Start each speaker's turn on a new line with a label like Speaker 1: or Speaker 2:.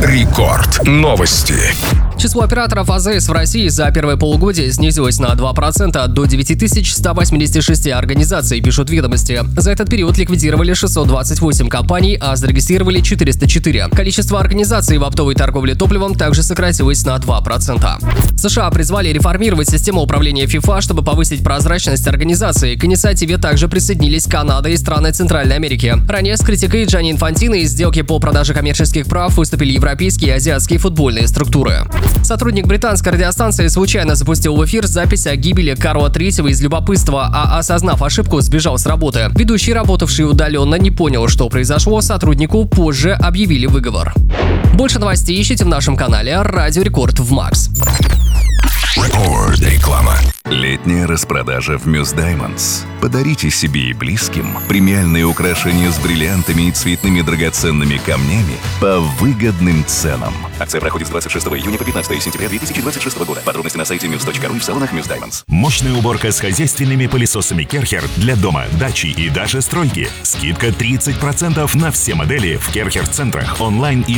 Speaker 1: Рекорд. Новости.
Speaker 2: Число операторов АЗС в России за первое полугодие снизилось на 2% до 9186 организаций, пишут «Ведомости». За этот период ликвидировали 628 компаний, а зарегистрировали 404. Количество организаций в оптовой торговле топливом также сократилось на 2%. США призвали реформировать систему управления ФИФА, чтобы повысить прозрачность организации. К инициативе также присоединились Канада и страны Центральной Америки. Ранее с критикой Джанни Инфантино из сделки по продаже коммерческих прав выступили европейские и азиатские футбольные структуры. Сотрудник британской радиостанции случайно запустил в эфир запись о гибели Карла III из любопытства, а осознав ошибку, сбежал с работы. Ведущий, работавший удаленно, не понял, что произошло, сотруднику позже объявили выговор. Больше новостей ищите в нашем канале «Радио Рекорд» в МАКС.
Speaker 1: Реклама.
Speaker 3: Летняя распродажа в Muse Diamonds. Подарите себе и близким премиальные украшения с бриллиантами и цветными драгоценными камнями по выгодным ценам. Акция проходит с 26 июня по 15 сентября 2026 года. Подробности на сайте muse.ru и в салонах Muse Diamonds.
Speaker 4: Мощная уборка с хозяйственными пылесосами Керхер для дома, дачи и даже стройки. Скидка 30% на все модели в Керхер-центрах онлайн и